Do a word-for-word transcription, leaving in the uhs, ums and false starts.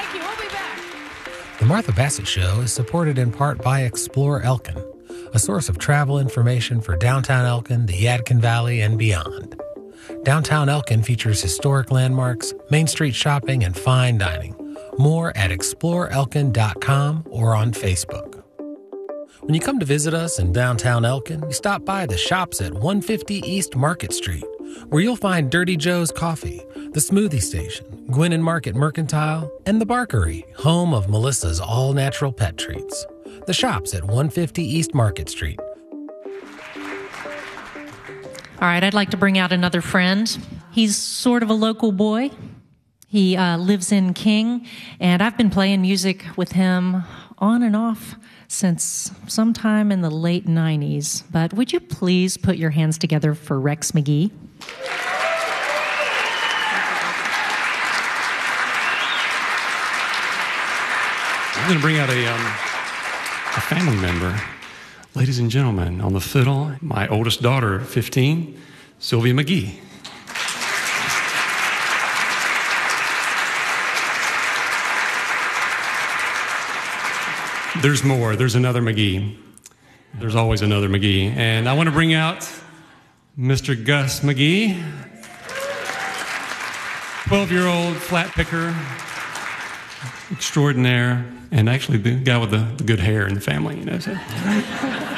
Thank you. We'll be back. The Martha Bassett Show is supported in part by Explore Elkin, a source of travel information for downtown Elkin, the Yadkin Valley, and beyond. Downtown Elkin features historic landmarks, Main Street shopping, and fine dining. More at explore elkin dot com or on Facebook. When you come to visit us in downtown Elkin, you stop by the shops at one fifty East Market Street, where you'll find Dirty Joe's Coffee, the Smoothie Station, Gwynn and Market Mercantile, and the Barkery, home of Melissa's all-natural pet treats. The shops at one fifty East Market Street. All right, I'd like to bring out another friend. He's sort of a local boy. He uh, lives in King, and I've been playing music with him on and off since sometime in the late nineties. But would you please put your hands together for Rex McGee? I'm going to bring out a, um, a family member. Ladies and gentlemen, on the fiddle, my oldest daughter, fifteen, Sylvia McGee. There's more. There's another McGee. There's always another McGee. And I want to bring out Mister Gus McGee, twelve-year-old flat picker extraordinaire, and actually the guy with the, the good hair in the family, you know. So.